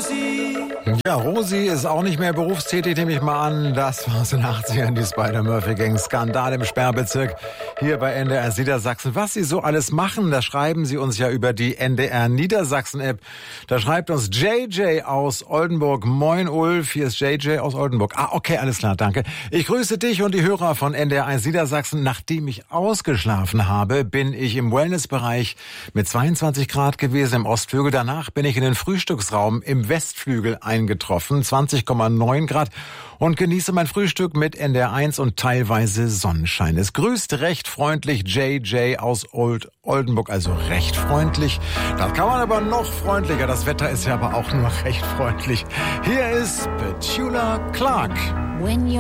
Ja, Rosi ist auch nicht mehr berufstätig, nehme ich mal an. Das war aus den 80ern, die Spider-Murphy-Gang. Skandal im Sperrbezirk hier bei NDR Niedersachsen. Was sie so alles machen, das schreiben sie uns ja über die NDR Niedersachsen-App. Da schreibt uns JJ aus Oldenburg. Moin Ulf, hier ist JJ aus Oldenburg. Ah, okay, alles klar, danke. Ich grüße dich und die Hörer von NDR 1 Niedersachsen. Nachdem ich ausgeschlafen habe, bin ich im Wellnessbereich mit 22 Grad gewesen im Ostflügel. Danach bin ich in den Frühstücksraum im Westflügel eingetroffen, 20,9 Grad, und genieße mein Frühstück mit NDR 1 und teilweise Sonnenschein. Es grüßt recht freundlich JJ aus Oldenburg, also recht freundlich. Das kann man aber noch freundlicher. Das Wetter ist ja aber auch nur recht freundlich. Hier ist Petula Clark. When you're